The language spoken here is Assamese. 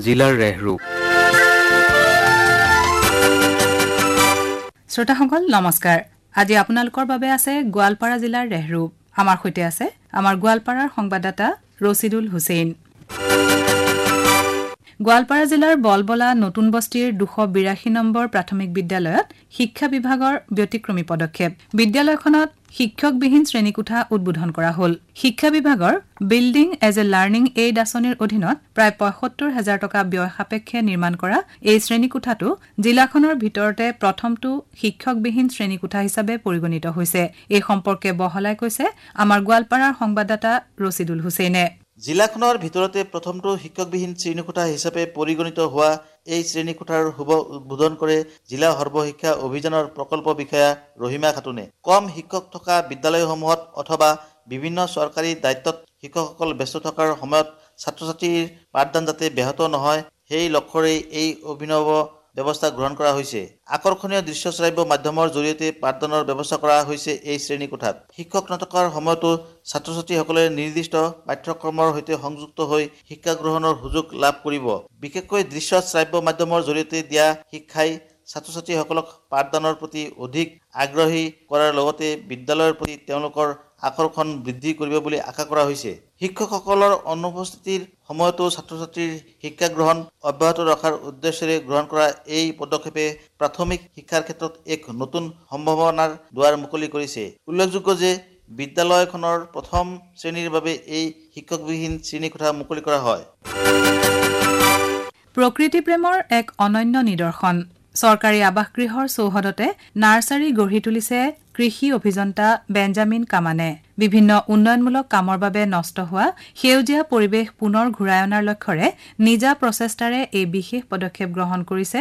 জিলাৰ ৰেহৰূপ। শ্ৰোতাসকল নমস্কাৰ। আজি আপোনালোকৰ বাবে আছে গোৱালপাৰা জিলাৰ ৰেহৰূপ। আমাৰ সৈতে আছে আমাৰ গোৱালপাৰাৰ সংবাদদাতা ৰছিদুল হুছেইন। গোৱালপাৰা জিলাৰ বলবলা নতুন বস্তিৰ 282 নম্বৰ প্ৰাথমিক বিদ্যালয়ত শিক্ষা বিভাগৰ ব্যতিক্ৰমী পদক্ষেপ। বিদ্যালয়খনত শিক্ষকবিহীন শ্ৰেণীকোঠা উদ্বোধন কৰা হ'ল। শিক্ষা বিভাগৰ building as a learning aid আঁচনিৰ অধীনত প্ৰায় ৭৫,০০০ টকা ব্যয় সাপেক্ষে নিৰ্মাণ কৰা এই শ্ৰেণীকোঠাটো জিলাখনৰ ভিতৰতে প্ৰথমটো শিক্ষকবিহীন শ্ৰেণীকোঠা হিচাপে পৰিগণিত হৈছে। এই সম্পৰ্কে বহলাই কৈছে আমাৰ গোৱালপাৰাৰ সংবাদদাতা ৰছিদুল হুছেইনে। জিলাখনৰ ভিতৰতে প্ৰথমটো শিক্ষকবিহীন শ্ৰেণীকোঠা হিচাপে পৰিগণিত হোৱা এই শ্ৰেণীকোঠাৰ শুভ উদ্বোধন কৰে জিলা সৰ্বশিক্ষা অভিযানৰ প্ৰকল্প বিষয়া ৰহিমা খাতুনে। কম শিক্ষক থকা বিদ্যালয়সমূহত অথবা বিভিন্ন চৰকাৰী দায়িত্বত শিক্ষকসকল ব্যস্ত থকাৰ সময়ত ছাত্ৰ ছাত্ৰীৰ পাঠদান যাতে ব্যাহত নহয় সেই লক্ষ্যৰে এই অভিনৱ ব্যৱস্থা গ্ৰহণ কৰা হৈছে। আকৰ্ষণীয় দৃশ্য শ্ৰাব্য মাধ্যমৰ জৰিয়তে পাঠদানৰ ব্যৱস্থা কৰা হৈছে এই শ্ৰেণীকোঠাত। শিক্ষক নথকাৰ সময়তো ছাত্ৰ ছাত্ৰীসকলে নিৰ্দিষ্ট পাঠ্যক্ৰমৰ সৈতে সংযুক্ত হৈ শিক্ষা গ্ৰহণৰ সুযোগ লাভ কৰিব। বিশেষকৈ দৃশ্য শ্ৰাব্য মাধ্যমৰ জৰিয়তে দিয়া শিক্ষাই ছাত্ৰ ছাত্ৰীসকলক পাঠদানৰ প্ৰতি অধিক আগ্ৰহী কৰাৰ লগতে বিদ্যালয়ৰ প্ৰতি তেওঁলোকৰ আকৰ্ষণ বৃদ্ধি কৰিব বুলি আশা কৰা হৈছে। শিক্ষকসকলৰ অনুপস্থিতিৰ সময়তো ছাত্ৰ ছাত্ৰীৰ শিক্ষা গ্ৰহণ অব্যাহত ৰখাৰ উদ্দেশ্যেৰে গ্ৰহণ কৰা এই পদক্ষেপে প্ৰাথমিক শিক্ষাৰ ক্ষেত্ৰত এক নতুন সম্ভাৱনাৰ দুৱাৰ মুকলি কৰিছে। উল্লেখযোগ্য যে বিদ্যালয়খনৰ প্ৰথম শ্ৰেণীৰ বাবে এই শিক্ষকবিহীন শ্ৰেণীকোঠা মুকলি কৰা হয়। প্ৰকৃতি প্ৰেমৰ এক অনন্য নিদৰ্শন। চৰকাৰী আৱাসগৃহৰ চৌহদতে নাৰ্চাৰী গঢ়ি তুলিছে কৃষি অভিযন্তা বেঞ্জামিন কামানে। বিভিন্ন উন্নয়নমূলক কামৰ বাবে নষ্ট হোৱা সেউজীয়া পৰিৱেশ পুনৰ ঘূৰাই অনাৰ লক্ষ্যৰে নিজা প্ৰচেষ্টাৰে এই বিশেষ পদক্ষেপ গ্ৰহণ কৰিছে